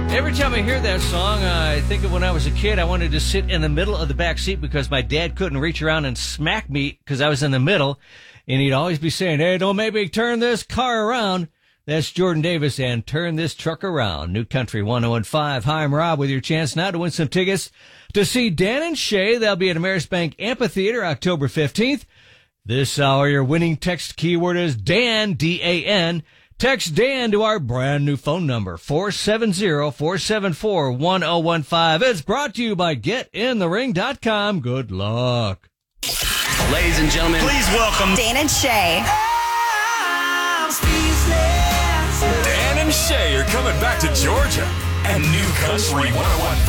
Every time I hear that song, I think of when I was a kid. I wanted to sit in the middle of the back seat because my dad couldn't reach around and smack me because I was in the middle. And he'd always be saying, hey, don't make me turn this car around. That's Jordan Davis and Turn This Truck Around. New Country 101.5. Hi, I'm Rob with your chance now to win some tickets to see Dan and Shay. They'll be at Amerisbank Amphitheater October 15th. This hour, your winning text keyword is Dan, D-A-N. Text Dan to our brand new phone number, 470-474-1015. It's brought to you by GetInTheRing.com. Good luck. Ladies and gentlemen, Please welcome Dan and Shay. Dan and Shay are coming back to Georgia and New Country 101.5.